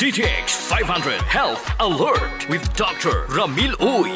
DTX 500 Health Alert with Dr. Ramil Uy.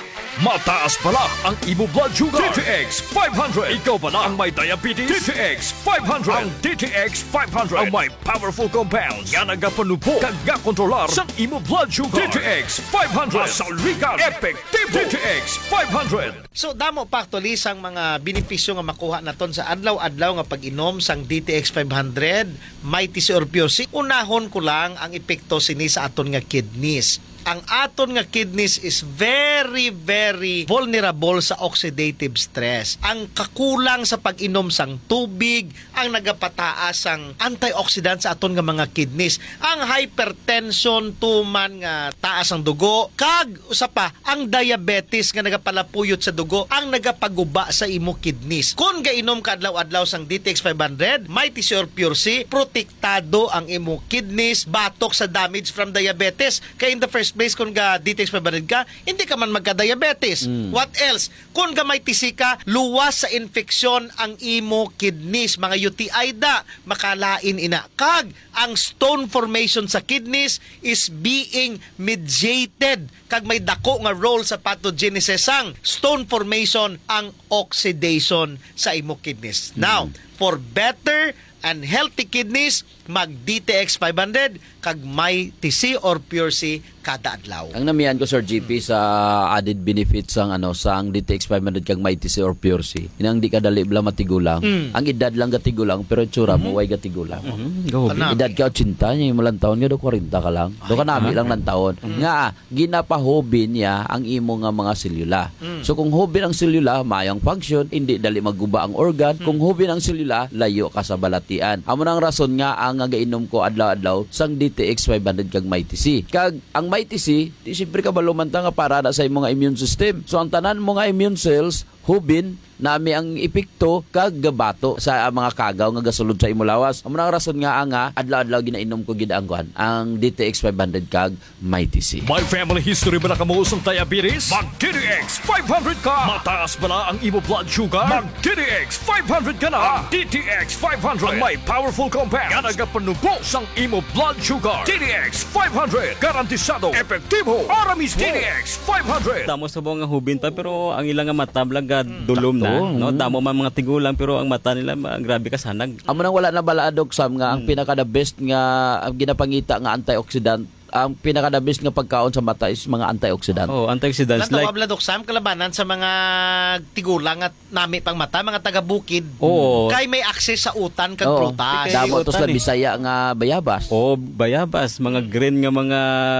Mataas pala ang imo blood sugar. DTX 500. Ikaw pala ang may diabetes. DTX 500. Ang DTX 500 ang may powerful compounds nga nagapanubo kag nga kontrolar sa imo blood sugar. DTX 500. Masalikan. Epektibo. DTX 500. So damo pa actually sang mga benepisyo nga makuha naton sa adlaw-adlaw nga pag-inom sang DTX 500, Mighty C or Pure C. Unahon ko lang ang epekto sini sa aton nga kidneys. Ang aton nga kidneys is very vulnerable sa oxidative stress. Ang kakulang sa pag-inom sang tubig ang nagapataas ang antioxidant sa aton nga mga kidneys. Ang hypertension tuman nga taas ang dugo, kag usa pa ang diabetes nga nagapalapuyot sa dugo ang nagapaguba sa imo kidneys. Kung gainom ka adlaw-adlaw sang DTX 500, Mighty C or Pure C, protektado ang imo kidneys batok sa damage from diabetes. Kaya in the first place, kung ga DTX 500 ka, hindi ka man magka-diabetes. What else? Kung ga may TC ka, luwas sa infeksyon ang imo kidneys. Mga UTI da, makalain ina. Kag, ang stone formation sa kidneys is being mediated. Kag may dako nga role sa pathogenesis sang stone formation ang oxidation sa imo kidneys. Now, for better and healthy kidneys, mag DTX 500 kag may TC or Pure C kada adlaw. Ang namian ko Sir GP sa added benefits sang sang DTX 500 kag may TC or Pure C. Inang di kadali bla matigulang. Ang edad lang gatigulang pero itsura mo way gatigulang. Edad ka 80 nya ilang taon nga do 40 ka lang. Do kanami lang ng taon. Nga ginapahobi niya ang imo nga mga selula. So kung hobi ang selula, mayang function, hindi dali maguba ang organ. Kung hobi ang selula, layo ka sa balatian. Amo nang rason nga ang gainom ko adlaw-adlaw sang DTX 500 kag Mighty C. Kag ang Mighty C, di siyempre ka balumanta nga para na sa imong immune system. So ang tanan mo nga immune cells, hubin, nami ang epekto kag gabato sa mga kagaw nga gasulod sa imo lawas. Amo nang rason nga adlaw-adlaw ginainom ko gid ang DTX 500 kag Mighty C. May family history ba na kamo sa diabetes? Mag DTX 500 ka. Mataas bala ang imo blood sugar? Mag DTX 500 ka na. DTX 500 ang may powerful compounds nga nagapanubo sang imo blood sugar. DTX 500 garantisado, epektibo, para mismo. DTX 500. Damo sa nga hubin pa pero ang ilang nga mata blag dulom na. No, damo man mga tigulang pero ang mata nila grabe ka sanag. Amo nang wala na balaadok Sam nga ang pinaka the best nga ang ginapangita nga antioxidant, ang pinaka the best nga pagkaon sa mata is mga antioxidant. Oh, antioxidants like Bladok Sam kalabanan sa mga tigulang at nami pang mata, mga taga-bukid. Kay may access sa utan kag prutas. Damo to sa Bisaya nga bayabas. Bayabas, mga green nga mga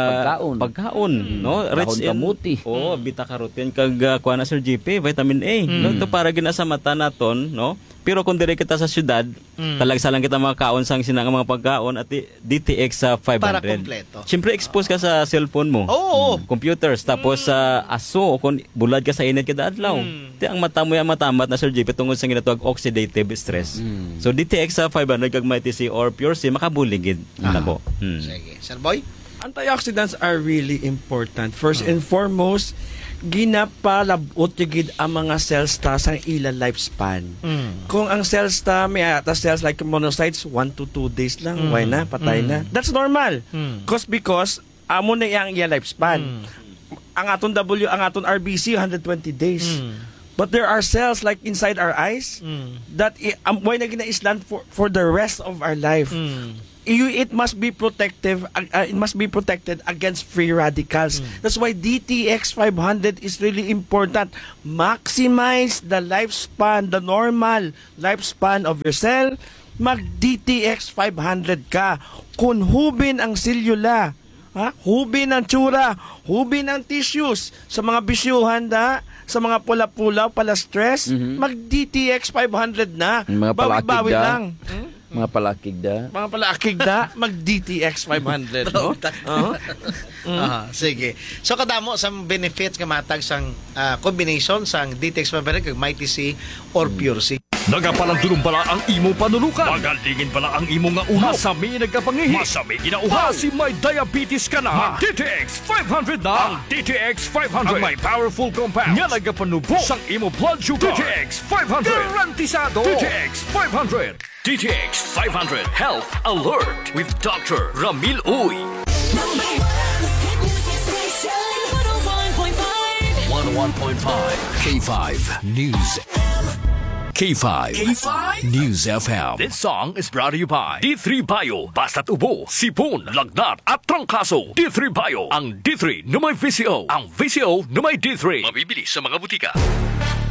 pagkaon, no? Rich in kamuti. beta carotene kag kuha na Sir GP, vitamin A. No, to para gina sa mata naton, no? Pero kung dire kita sa syudad, talagsa lang kita mga kaon sang sinang mga pagkaon at DTX sa 500. Para kompleto. Siyempre expose ka sa cellphone mo. Computers tapos sa aso kung bulad ka sa init kada adlaw. Ang mata mo matamat na Sir JP tungod sa ginatawag oxidative stress. So DTX sa 500 kag Mighty C or Pure C makabuligid nako. Sige, Sir Boy. Antioxidants are really important. First and foremost, ginapalabot gid ang mga cells ta sa ila lifespan. Kung ang cells ta may cells like monocytes 1 to 2 days lang, why na patay na. That's normal. Because amo na yang iya lifespan. Ang aton ang aton RBC 120 days. But there are cells like inside our eyes that why na gina-island for the rest of our life. It must be protective. It must be protected against free radicals. That's why DTX 500 is really important. Maximize the lifespan, the normal lifespan of your cell. Mag DTX 500 ka. Kung hubin ang selula, hubin ang tsura, hubin ang tissues sa mga bisyuhan sa mga pula-pula, pala stress, mag DTX 500 na. Mga bawi-bawi lang. Mga palakig da, mag DTX 500, no? Sige. So kadamo sa benefits nga matag sang combination sang DTX 500 kag Mighty C or Pure C. Nagapalandulong pala ang imo panulukan. Magalingin pala ang imo nga ulo. Masami nagkapangihi. Masami ginauha. Si may diabetes ka na. DTX 500 na. Ang DTX 500. Ang may powerful compounds. Nga nagapanubo sang imo blood sugar. DTX 500. Garantisado. DTX 500. DTX 500 Health Alert with Dr. Ramil Uy. Number 1 hit music station. 101.5 K5 News. K5 News FM. This song is brought to you by D3 Bio. Basta't ubo, sipon, lagnat at trangkaso. D3 Bio. Ang D3 na may VCO. Ang VCO na may D3. Mabibili sa mga butika.